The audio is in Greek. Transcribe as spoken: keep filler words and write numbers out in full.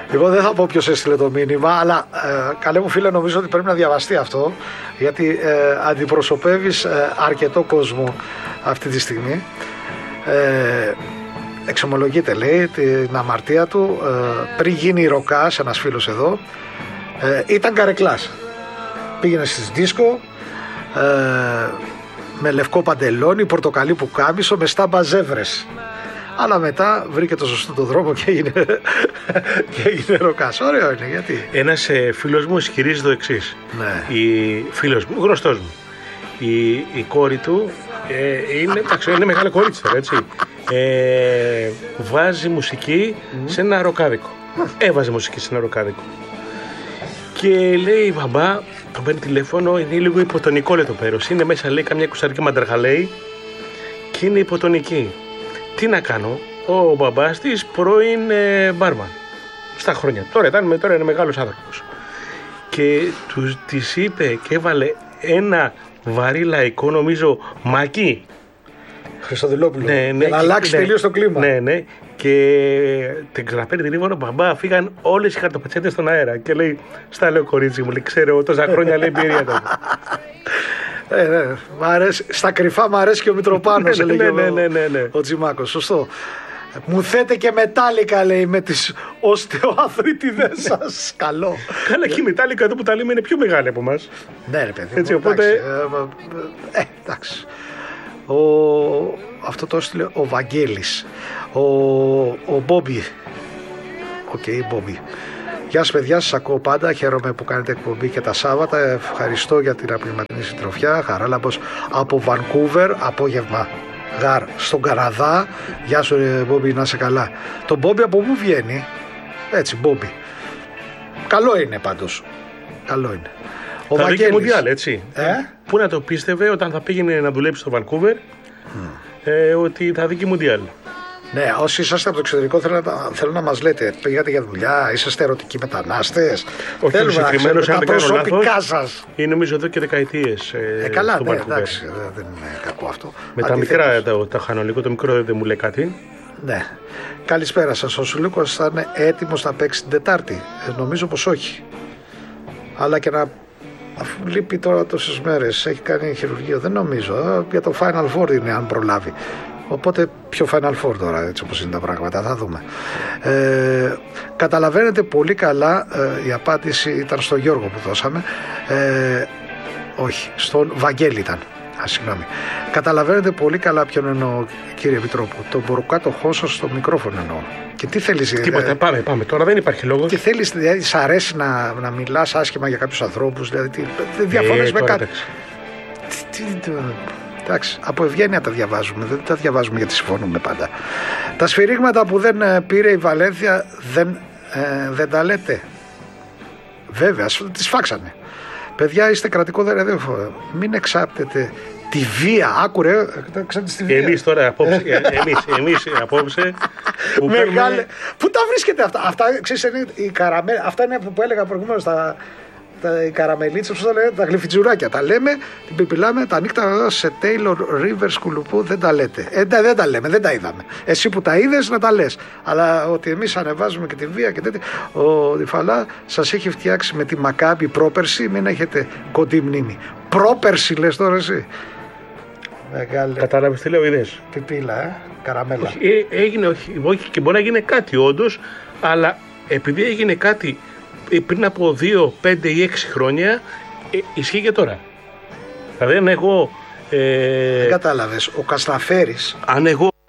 Λοιπόν, δεν θα πω ποιος έστειλε το μήνυμα, αλλά ε, καλέ μου φίλε, νομίζω ότι πρέπει να διαβαστεί αυτό, γιατί ε, αντιπροσωπεύεις ε, αρκετό κόσμο αυτή τη στιγμή. Ε, εξομολογείται, λέει, την αμαρτία του, ε, πριν γίνει ροκάς, ένας φίλος εδώ, ε, ήταν καρεκλάς. Πήγαινε στις δίσκο, ε, με λευκό παντελόνι, πορτοκαλί πουκάμισο, με στάμπα ζεύρες. Αλλά μετά βρήκε το σωστό το δρόμο και έγινε, και έγινε ροκάς. Ωραίο είναι, γιατί. Ένας ε, φίλος μου ισχυρίζει το εξής. Ναι. Η, φίλος μου, γνωστός μου. Η, η κόρη του ε, είναι, εντάξει, είναι μεγάλη κορίτσι τώρα, έτσι. Ε, βάζει μουσική mm. σε ένα ροκάδικο. Mm. Έβαζε μουσική σε ένα ροκάδικο. Και λέει, μπαμπά, τον παίρνει τηλέφωνο, είναι λίγο υποτονικό, λέει το πέρος. Είναι μέσα, λέει, καμιά κουσταρική μαντραχα, λέει, και είναι υποτονική. Τι να κάνω, ο μπαμπάς της πρώην ε, μπάρμαν στα χρόνια. Τώρα, ήταν, τώρα είναι μεγάλος άνθρωπος. Και του, της είπε και έβαλε ένα βαρύ λαϊκό, νομίζω, Μακί. Χριστοδηλόπουλο. Ναι, ναι, να αλλάξει ναι, τελείως το κλίμα. Ναι, ναι. Και την ξαναπαίρνει τηλέφωνο, μπαμπά, φύγαν όλες οι χαρτοπετσέτες στον αέρα. Και λέει, στα λέω κορίτσι μου, λέει, ξέρω, τόσα χρόνια λέει εμπειρία ήταν. Ε, ναι. Μ' αρέσει, στα κρυφά μου αρέσει και ο Μητροπάνος, ναι, έλεγε ναι, ναι, ναι, ναι. ο Τζιμάκος. Σωστό. Μου θέτε και μετάλλικα, λέει, με τις οστεοαθρίτιδες σας. Καλό. Καλά, και η μετάλλικα εδώ που τα λέμε είναι πιο μεγάλη από εμάς. Ναι, ρε παιδί. Έτσι, οπότε... Ε, εντάξει. Ο... Αυτό το έστειλε ο Βαγγέλης. Ο, ο Μπόμπι. Οκ, okay, Μπόμπι. Γεια σας παιδιά, σας ακούω πάντα, χαίρομαι που κάνετε εκπομπή και τα Σάββατα, ευχαριστώ για την απογευματινή συντροφιά. Χαράλαμπος από Βανκούβερ, απόγευμα γάρ στον Καναδά. Γεια σου ρε Μπόμπι, να είσαι καλά. Το Μπόμπι από πού βγαίνει? Έτσι, Μπόμπι. Καλό είναι πάντως, καλό είναι. Ο θα Βαγγέλης. Δει και Μουντιάλ, έτσι. Ε? Πού να το πίστευε όταν θα πήγαινε να δουλέψει στο Βανκούβερ, mm. ε, ότι θα δει και Μουντιάλ. Ναι, όσοι είσαστε από το εξωτερικό θέλω να, θέλω να μας λέτε, πήγατε για δουλειά, είσαστε ερωτικοί μετανάστες. Όχι, θέλουμε να ξέρουμε τα προσωπικά σας. Είναι νομίζω εδώ και δεκαετίες ε, ε, καλά, στο ναι, Βανκούβερ. Εντάξει, δεν είναι κακό αυτό. Με τα μικρά, τα, τα χανολικό, το μικρό δεν μου λέει κάτι. Ναι. Καλησπέρα σας, ο Σουλούκος θα είναι έτοιμος να παίξει την Τετάρτη? Ε, νομίζω πως όχι. Αλλά και να... Αφού λείπει τώρα τόσες μέρες, έχει κάνει χειρουργείο, δεν νομίζω. Για το Final Four είναι αν προλάβει. Οπότε πιο Final Four τώρα, έτσι όπως είναι τα πράγματα, θα δούμε. Ε, καταλαβαίνετε πολύ καλά, ε, η απάντηση ήταν στον Γιώργο που δώσαμε. Ε, όχι, στον Βαγγέλη ήταν. Α, συγγνώμη. Καταλαβαίνετε πολύ καλά ποιον εννοώ, κύριε Επιτρόπου. Τον μπορουκάτο χώσο στο μικρόφωνο εννοώ. Και τι θέλεις? Τίποτα, πάμε, πάμε. Τώρα δεν υπάρχει λόγο. Τι θέλεις, δηλαδή, σ' αρέσει να, να μιλάς άσχημα για κάποιους ανθρώπους, δηλαδή, τι, δεν διαφωνείς ε, με κάτι. Τι, τι, εντάξει, από ευγένεια τα διαβάζουμε, δεν τα διαβάζουμε γιατί συμφωνούμε πάντα. Τα σφυρίγματα που δεν πήρε η Βαλένθια δεν, ε, δεν τα λέτε. Βέβαια, τις φάξανε. Παιδιά, είστε κρατικό ραδιόφωνο. Μην εξάπτετε τη βία. Άκουρε, ξέρετε τη βία. Εμείς τώρα απόψε. εμείς, εμείς απόψε. Που Μεγάλε. Παίρνουμε... Πού τα βρίσκετε αυτά? Αυτά, ξέρεις, είναι η καραμέ... αυτά είναι που έλεγα προηγουμένως. Τα, τα, οι καραμελίτσες, πώς τα λένε, τα γλυφιτζουράκια. Τα λέμε, την πιπιλάμε, τα νύχτα σε Taylor Rivers Κουλουπού δεν τα λέτε. Ε, δεν τα λέμε, δεν τα είδαμε. Εσύ που τα είδες να τα λες. Αλλά ότι εμείς ανεβάζουμε και τη βία και τέτοια. Ο Διφαλά σας έχει φτιάξει με τη Μακάμπη πρόπερση, μην έχετε κοντή μνήμη. Πρόπερση λες τώρα εσύ? Μεγάλε. Κατάλαβες τι λέω, είδες? Πιπίλα, ε, καραμέλα. Όχι, ε, έγινε, όχι, όχι, και μπορεί να γίνει κάτι όντως, αλλά επειδή έγινε κάτι πριν από δύο, πέντε ή έξι χρόνια, ε, ισχύει και τώρα. Δηλαδή, αν εγώ. Ε, Δεν κατάλαβες. Ο Κασταφέρης. Αν εγώ